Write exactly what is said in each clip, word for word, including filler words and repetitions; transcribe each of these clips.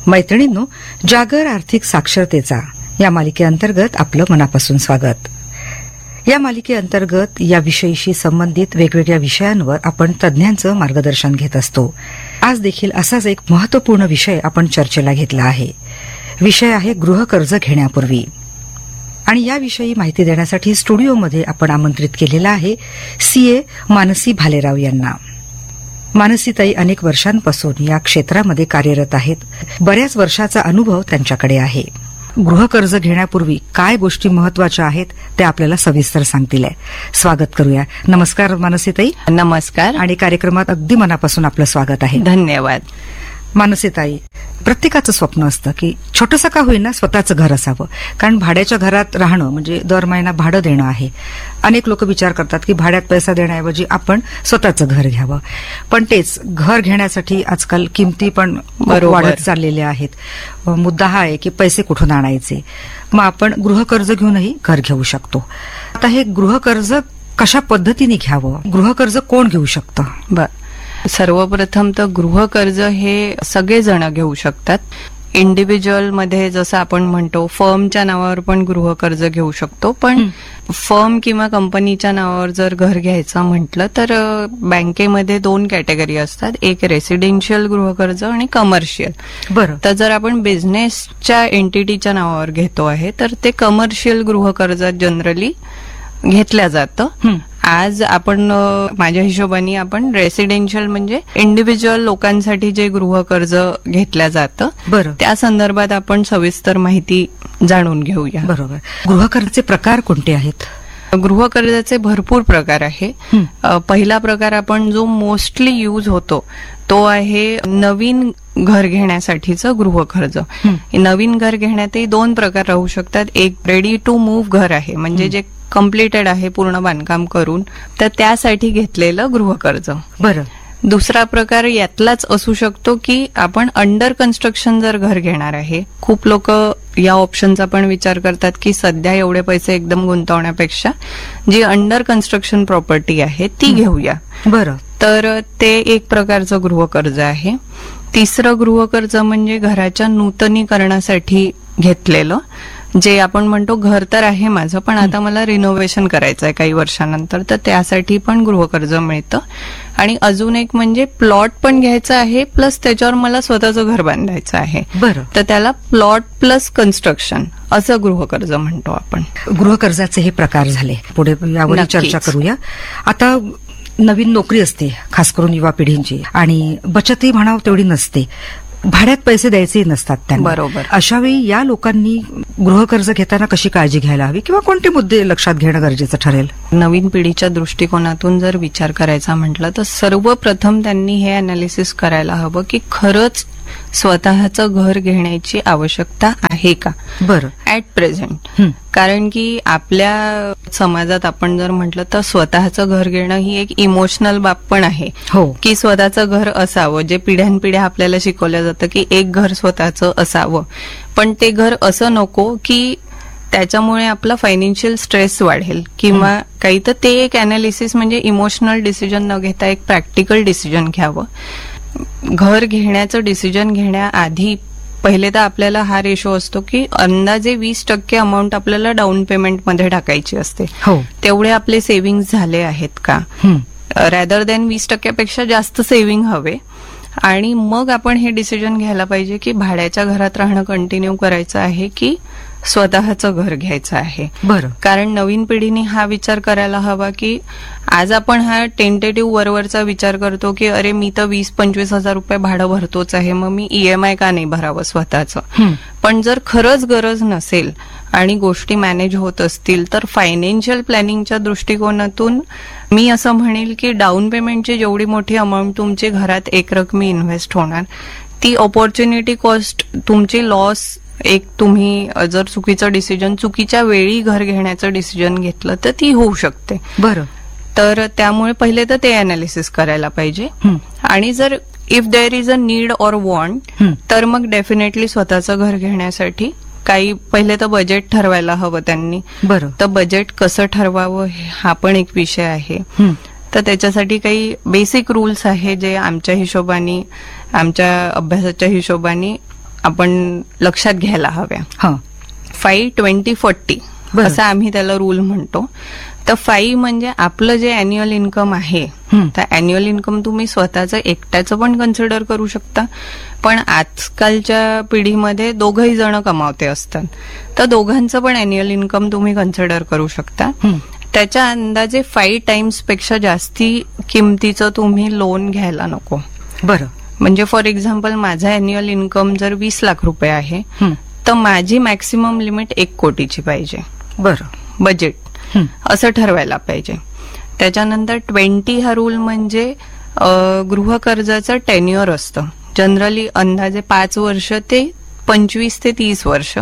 मैत्रिणींनो, जागर आर्थिक साक्षरतेचा या मालिकेअंतर्गत आपलं मनापासून स्वागत. या मालिकेअंतर्गत या विषयीशी संबंधित वेगवेगळ्या विषयांवर आपण तज्ज्ञांचं मार्गदर्शन घेत असतो. आज देखील असाच एक महत्वपूर्ण विषय आपण चर्चेला घेतला आहे. विषय आहे गृहकर्ज घेण्यापूर्वी. आणि याविषयी माहिती देण्यासाठी स्टुडिओमध्ये आपण आमंत्रित केलेला आहे सीए मानसी भालेराव यांना. मानसीताई अनेक वर्षांपासून या क्षेत्रामध्ये कार्यरत आहेत. बऱ्याच वर्षाचा अनुभव त्यांच्याकडे आहे. गृहकर्ज घेण्यापूर्वी काय गोष्टी महत्वाच्या आहेत त्या आपल्याला सविस्तर सांगतील. स्वागत करूया. नमस्कार मानसीताई. नमस्कार. आणि कार्यक्रमात अगदी मनापासून आपलं स्वागत आहे. धन्यवाद. मानसीताई, प्रत्येकाचं स्वप्न असतं की छोटंसं का होईना स्वतःचं घर असावं, कारण भाड्याच्या घरात राहणं म्हणजे दर महिना भाडं देणं आहे. अनेक लोक विचार करतात की भाड्यात पैसा देण्याऐवजी आपण स्वतःचं घर घ्यावं. पण तेच घर घेण्यासाठी आजकाल किमती पण वाढत चाललेल्या आहेत. मुद्दा हा आहे की पैसे कुठून आणायचे. मग आपण गृहकर्ज घेऊनही घर घेऊ शकतो. आता हे गृहकर्ज कशा पद्धतीने घ्यावं, गृहकर्ज कोण घेऊ शकतं? बर, सर्वप्रथम तर गृहकर्ज हे सगळेजण घेऊ शकतात. इंडिव्हिज्युअल मध्ये जसं आपण म्हणतो फर्मच्या नावावर पण गृहकर्ज घेऊ शकतो. पण फर्म किंवा कंपनीच्या नावावर जर घर घ्यायचं म्हटलं तर बँकेमध्ये दोन कॅटेगरी असतात. एक रेसिडेन्शियल गृहकर्ज आणि कमर्शियल. बरं. तर जर आपण बिझनेसच्या एंटिटीच्या नावावर घेतो आहे तर ते कमर्शियल गृहकर्जात जनरली घेतल्या जातं. आज आपण माझ्या हिशोबाने आपण रेसिडेन्शियल म्हणजे इंडिव्हिज्युअल लोकांसाठी जे गृहकर्ज घेतल्या जातं बरं त्या संदर्भात आपण सविस्तर माहिती जाणून घेऊया. बरोबर. गृहकर्जाचे प्रकार कोणते आहेत? गृहकर्जाचे भरपूर प्रकार आहे. पहिला प्रकार आपण जो मोस्टली यूज होतो तो आहे नवीन घर घेण्यासाठीचं गृहकर्ज. नवीन घर घेण्यातही दोन प्रकार राहू शकतात. एक रेडी टू मूव्ह घर आहे, म्हणजे जे कम्प्लिटेड आहे पूर्ण बांधकाम करून, तर त्यासाठी घेतलेलं गृहकर्ज. बरं. दुसरा प्रकार यातलाच असू शकतो की आपण अंडर कन्स्ट्रक्शन जर घर घेणार आहे. खूप लोक या ऑप्शनचा पण विचार करतात की सध्या एवढे पैसे एकदम गुंतवण्यापेक्षा जी अंडर कन्स्ट्रक्शन प्रॉपर्टी आहे ती घेऊया. बरं. तर ते एक प्रकारचं गृहकर्ज आहे. तिसरं गृहकर्ज म्हणजे घराच्या नूतनीकरणासाठी घेतलेलं, जे आपण म्हणतो घर तर आहे माझं पण आता मला रिनोव्हेशन करायचं आहे काही वर्षानंतर, तर त्यासाठी पण गृहकर्ज मिळतं. आणि अजून एक म्हणजे प्लॉट पण घ्यायचा आहे प्लस त्याच्यावर मला स्वतःचं घर बांधायचं आहे. बरं. तर त्याला प्लॉट प्लस कन्स्ट्रक्शन असं गृहकर्ज म्हणतो आपण. गृहकर्जाचे हे प्रकार झाले. पुढे यावर चर्चा करूया. आता नवीन नोकरी असते खास करून युवा पिढींची, आणि बचतही म्हणावं तेवढी नसते. भाड्यात पैसे द्यायचे नसतात त्यांना. बरोबर. अशा वेळी या लोकांनी गृहकर्ज घेताना कशी काळजी घ्यायला हवी किंवा कोणते मुद्दे लक्षात घेणं गरजेचं ठरेल? नवीन पिढीच्या दृष्टिकोनातून जर विचार करायचा म्हटलं तर सर्वप्रथम त्यांनी हे अनालिसिस करायला हवं की खरंच स्वतःचं घर घेण्याची आवश्यकता आहे का बरं ऍट प्रेझेंट. कारण की आपल्या समाजात आपण जर म्हटलं तर स्वतःचं घर घेणं ही एक इमोशनल बाब पण आहे. हो. की स्वतःचं घर असावं, जे पिढ्यानपिढ्या आपल्याला शिकवलं जातं की एक घर स्वतःचं असावं. पण ते घर असं नको की त्याच्यामुळे आपला फायनान्शियल स्ट्रेस वाढेल किंवा काही. तर ते एक अनालिसिस म्हणजे इमोशनल डिसिजन न घेता एक प्रॅक्टिकल डिसिजन घ्यावं. घर घेण्याचं डिसिजन घेण्याआधी पहिले तर आपल्याला हा रेशो असतो की अंदाजे वीस टक्के अमाऊंट आपल्याला डाऊन पेमेंटमध्ये टाकायची असते. हो. तेवढे आपले सेव्हिंग्ज झाले आहेत का, रॅदर दॅन वीस टक्क्यापेक्षा जास्त सेव्हिंग हवे. आणि मग आपण हे डिसिजन घ्यायला पाहिजे की भाड्याच्या घरात राहणं कंटिन्यू करायचं आहे की स्वतःचं घर घ्यायचं आहे. बरं. कारण नवीन पिढीने हा विचार करायला हवा की आज आपण हा टेंटेटिव्ह वरवरचा विचार करतो की अरे मी तर वीस पंचवीस हजार रुपये भाडं भरतोच आहे, मग मी ईएमआय का नाही भरावं स्वतःचं. पण जर खरंच गरज नसेल आणि गोष्टी मॅनेज होत असतील तर फायनान्शियल प्लॅनिंगच्या दृष्टिकोनातून मी असं म्हणेल की डाऊन पेमेंटची जेवढी मोठी अमाऊंट तुमची घरात एकरकमी इन्व्हेस्ट होणार, ती ऑपॉर्च्युनिटी कॉस्ट तुमची लॉस, एक तुम्ही जर चुकीचं डिसिजन चुकीच्या वेळी घर घेण्याचं डिसिजन घेतलं तर ती होऊ शकते. बरं. तर त्यामुळे पहिले तर ते अनालिसिस करायला पाहिजे. आणि जर if there is a need or want तर मग डेफिनेटली स्वतःचं घर घेण्यासाठी काही पहिले तर बजेट ठरवायला हवं त्यांनी. बरं. तर बजेट कसं ठरवावं हा पण एक विषय आहे. तर त्याच्यासाठी काही बेसिक रूल्स आहे जे आमच्या हिशोबाने, आमच्या अभ्यासाच्या हिशोबाने आपण लक्षात घ्यायला हव्या. हा फाईव्ह ट्वेंटी फोर्टी बरं. असं आम्ही त्याला रूल म्हणतो. तर फाईव्ह म्हणजे आपलं जे अॅन्युअल इन्कम आहे, हं. तर अॅन्युअल इन्कम तुम्ही स्वतःचं एकट्याचं पण कन्सिडर करू शकता, पण आजकालच्या पिढीमध्ये दोघही जण कमावते असतात, तर दोघांचं पण अॅन्युअल इन्कम तुम्ही कन्सिडर करू शकता. हं. त्याच्या अंदाजे फाईव्ह टाइम्स पेक्षा जास्ती किमतीचं तुम्ही लोन घ्यायला नको. बरं. म्हणजे फॉर एक्झाम्पल माझा अॅन्युअल इन्कम जर वीस लाख रुपये आहे, हं. तर माझी मॅक्सिमम लिमिट एक कोटीची पाहिजे. बरं. बजेट हं. असं ठरवायला पाहिजे. त्याच्यानंतर ट्वेंटी हा रूल म्हणजे अ, गृहकर्जाचं टेन्युअर असतं. जनरली अंदाजे पाच वर्ष ते पंचवीस ते तीस वर्ष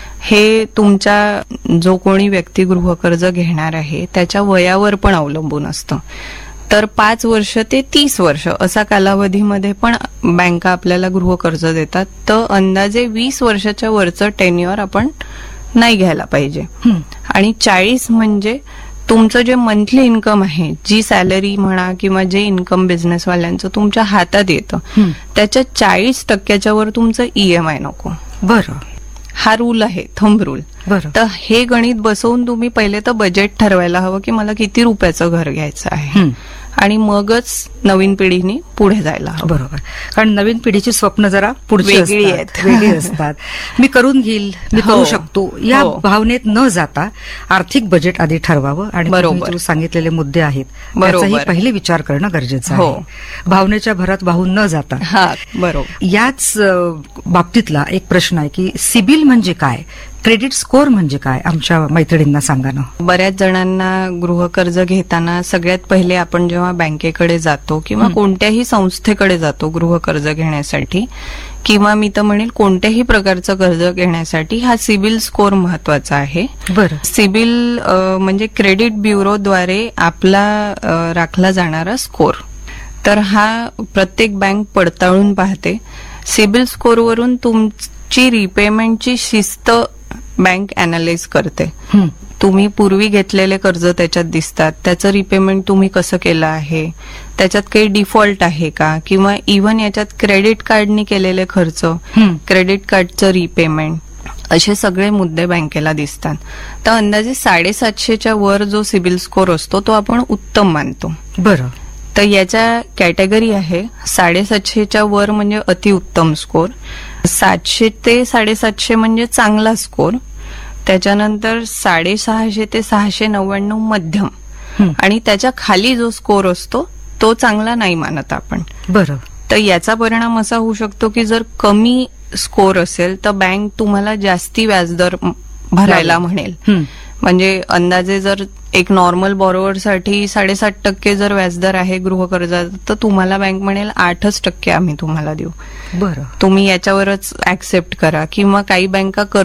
हे तुमच्या जो कोणी व्यक्ती गृहकर्ज घेणार आहे त्याच्या वयावर पण अवलंबून असतं. तर पाच वर्ष ते तीस वर्ष असा कालावधीमध्ये पण बँका आपल्याला गृहकर्ज देतात. तर अंदाजे वीस वर्षाच्या वरचं टेन्युअर आपण नाही घ्यायला पाहिजे. हं. आणि चाळीस म्हणजे तुमचं जे मंथली इन्कम आहे, जी सॅलरी म्हणा किंवा जे इन्कम बिझनेसवाल्यांचं तुमच्या हातात येतं, हं. त्याच्या चाळीस टक्क्याच्या वर तुमचं ईएमआय नको. बरं. हा रूल आहे, थंब रूल. बरं. तर हे गणित बसवून तुम्ही पहिले तर बजेट ठरवायला हवं की मला किती रुपयाचं घर घ्यायचं आहे, हं. आणि मगच नवीन पिढीने पुढे जायला हवं. बरोबर. कारण नवीन पिढीची स्वप्न जरा पुढची वेगळी असतात, आहेत. वेगळी असतात. मी करून घेईल, मी हो. करू शकतो, या हो. भावनेत न जाता आर्थिक बजेट आधी ठरवावं आणि बरोबर. तुम्ही जो सांगितलेले मुद्दे आहेत बरोबर. त्याचाही पहिले विचार करणं गरजेचं हो. आहे. भावनेच्या भरात वाहून न जाता. हा बरोबर. याच अ, बाबतीतला एक प्रश्न आहे की सिबिल म्हणजे काय, क्रेडिट स्कोअर म्हणजे काय, आमच्या मैत्रिणींना सांगा ना. बऱ्याच जणांना गृहकर्ज घेताना सगळ्यात पहिले आपण जेव्हा बँकेकडे जातो किंवा हं. कोणत्याही संस्थेकडे जातो गृहकर्ज घेण्यासाठी, किंवा मी तर म्हणेल कोणत्याही प्रकारचं कर्ज घेण्यासाठी, हा सिबिल स्कोअर महत्वाचा आहे. बरं. सिबिल अ, म्हणजे क्रेडिट ब्युरोद्वारे आपला अ, राखला जाणारा स्कोअर. तर हा प्रत्येक बँक पडताळून पाहते. सिबिल स्कोअरवरून तुमची रिपेमेंटची शिस्त बँक अॅनालाइज करते. हं. तुम्ही पूर्वी घेतलेले कर्ज त्याच्यात दिसतात, त्याचं रिपेमेंट तुम्ही कसं केलं आहे, त्याच्यात काही डिफॉल्ट आहे का, किंवा इव्हन याच्यात क्रेडिट कार्डनी केलेले खर्च, हं. क्रेडिट कार्डचं रिपेमेंट, असे सगळे मुद्दे बँकेला दिसतात. तर अंदाजे साडेसातशेच्या वर जो सिबिल स्कोअर असतो तो आपण उत्तम मानतो. बरं. तर याच्या कॅटेगरी आहे. साडेसातशेच्या वर म्हणजे अतिउत्तम स्कोर, सातशे ते साडेसातशे म्हणजे चांगला स्कोर, त्याच्यानंतर साडेसहाशे ते सहाशे नव्याण्णव मध्यम, हं. आणि त्याच्या खाली जो स्कोर असतो तो चांगला नाही मानत आपण. बरं. तर याचा परिणाम असा होऊ शकतो की जर कमी स्कोर असेल तर बँक तुम्हाला जास्ती व्याजदर भरायला म्हणेल. हं. म्हणजे अंदाजे जर एक नॉर्मल बॉरोवरसाठी साडेसात टक्के जर व्याजदर आहे गृहकर्जात, तर तुम्हाला बँक म्हणेल आठच टक्के आम्ही तुम्हाला देऊ, बरं. तुम्ही याच्यावरच ऍक्सेप्ट करा. किंवा काही बँका